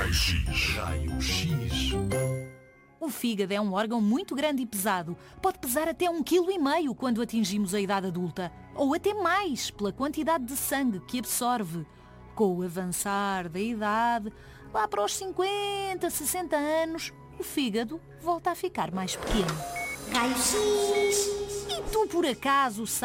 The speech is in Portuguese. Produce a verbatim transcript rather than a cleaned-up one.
Raio-X. Raio-X. O fígado é um órgão muito grande e pesado. Pode pesar até um quilo e meio quando atingimos a idade adulta. Ou até mais, pela quantidade de sangue que absorve. Com o avançar da idade, lá para os cinquenta, sessenta anos, o fígado volta a ficar mais pequeno. Raio-X. E tu, por acaso,